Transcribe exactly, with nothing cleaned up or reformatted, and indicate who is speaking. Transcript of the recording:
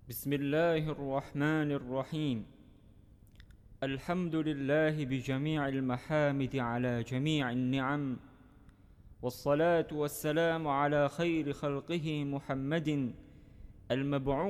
Speaker 1: بسم الله الرحمن الرحيم. الحمد لله بجميع المحامد على جميع النعم، والصلاة والسلام على خير خلقه محمد المبعوث